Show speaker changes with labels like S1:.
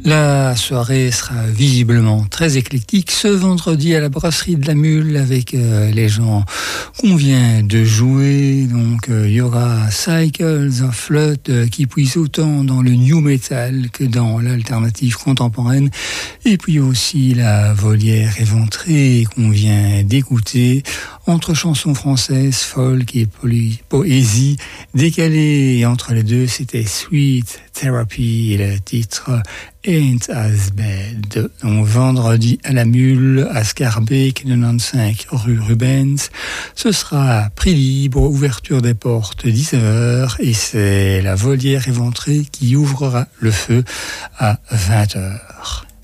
S1: La soirée sera visiblement très éclectique ce vendredi à la brasserie de la Mule avec les gens qu'on vient de jouer. Donc il y aura Cycles of Flood qui puise autant dans le new metal que dans l'alternative contemporaine. Et puis aussi la Volière éventrée qu'on vient d'écouter entre chansons françaises, folk et poésie décalée. Et entre les deux, c'était Sweet Therapy et le titre Ain't As Bad. Donc vendredi à la Mule, à Scarbeck, 95 rue Rubens. Ce sera prix libre, ouverture des portes 19h et c'est la Volière éventrée qui ouvrira le feu à 20h.